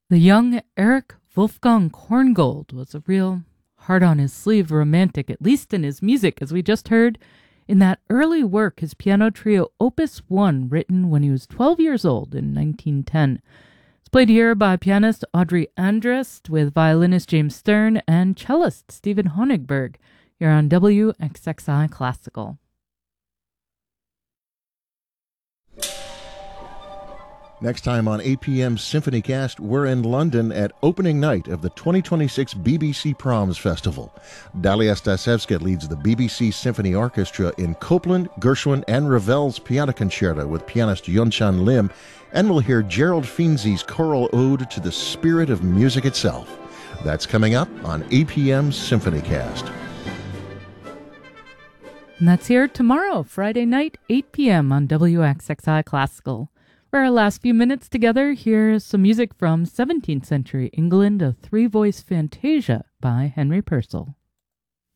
The young Eric Wolfgang Korngold was a real hard-on-his-sleeve romantic, at least in his music, as we just heard in that early work, his piano trio Opus 1, written when he was 12 years old in 1910. It's played here by pianist Audrey Andrist with violinist James Stern and cellist Stephen Honigberg here on WXXI Classical. Next time on APM Symphonycast, we're in London at opening night of the 2026 BBC Proms Festival. Dalia Stasevska leads the BBC Symphony Orchestra in Copland, Gershwin, and Ravel's Piano Concerto with pianist Yunchan Lim, and we'll hear Gerald Finzi's choral ode to the spirit of music itself. That's coming up on APM Symphonycast. And that's here tomorrow, Friday night, 8 p.m. on WXXI Classical. For our last few minutes together, here's some music from 17th century England, a three-voice fantasia by Henry Purcell.